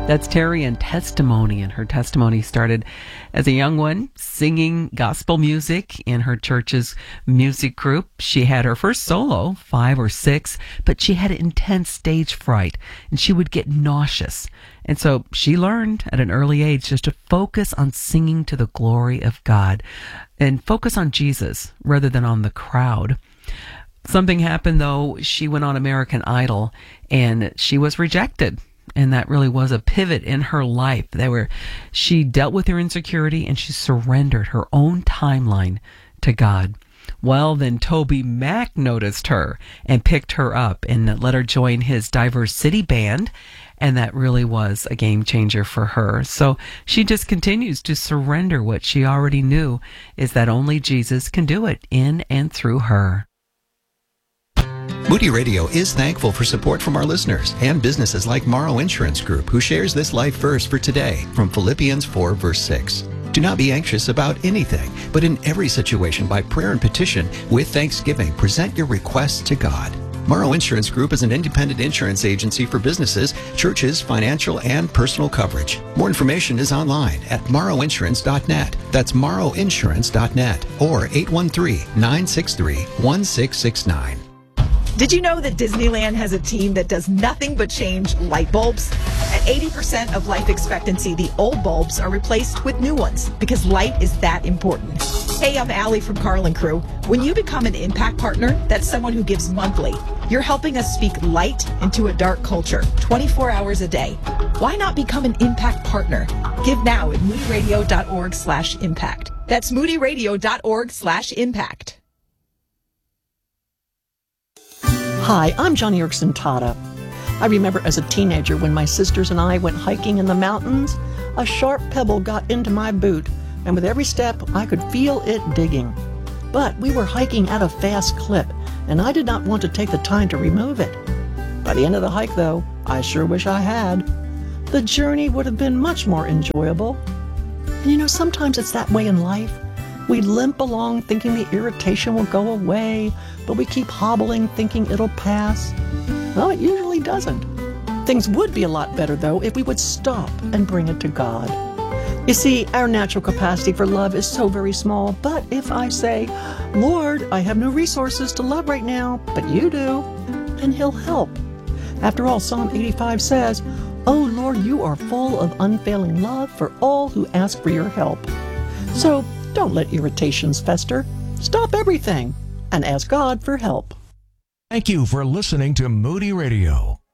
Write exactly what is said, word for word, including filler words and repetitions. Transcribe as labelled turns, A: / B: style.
A: That's Terry and Testimony, and her testimony started as a young one singing gospel music in her church's music group. She had her first solo, five or six, but she had intense stage fright, and she would get nauseous. And so she learned at an early age just to focus on singing to the glory of God and focus on Jesus rather than on the crowd. Something happened, though. She went on American Idol, and she was rejected. And that really was a pivot in her life. There were, she dealt with her insecurity and she surrendered her own timeline to God. Well, then Toby Mac noticed her and picked her up and let her join his Diverse City band. And that really was a game changer for her. So she just continues to surrender what she already knew is that only Jesus can do it in and through her.
B: Moody Radio is thankful for support from our listeners and businesses like Morrow Insurance Group, who shares this life verse for today from Philippians four, verse six. Do not be anxious about anything, but in every situation by prayer and petition with thanksgiving, present your requests to God. Morrow Insurance Group is an independent insurance agency for businesses, churches, financial, and personal coverage. More information is online at morrow insurance dot net. That's morrow insurance dot net or eight one three, nine six three, one six six nine.
C: Did you know that Disneyland has a team that does nothing but change light bulbs? At eighty percent of life expectancy, the old bulbs are replaced with new ones because light is that important. Hey, I'm Allie from Carl and Crew. When you become an Impact Partner, that's someone who gives monthly. You're helping us speak light into a dark culture, twenty-four hours a day. Why not become an Impact Partner? Give now at moody radio dot org slash impact. That's moody radio dot org slash impact.
D: Hi, I'm Johnny Erickson Tata. I remember as a teenager when my sisters and I went hiking in the mountains, a sharp pebble got into my boot, and with every step I could feel it digging. But we were hiking at a fast clip, and I did not want to take the time to remove it. By the end of the hike, though, I sure wish I had. The journey would have been much more enjoyable. And you know, sometimes it's that way in life. We limp along thinking the irritation will go away, but we keep hobbling thinking it'll pass. Well, it usually doesn't. Things would be a lot better, though, if we would stop and bring it to God. You see, our natural capacity for love is so very small, but if I say, Lord, I have no resources to love right now, but you do, then He'll help. After all, Psalm eighty-five says, Oh Lord, you are full of unfailing love for all who ask for your help. So, don't let irritations fester. Stop everything and ask God for help.
E: Thank you for listening to Moody Radio.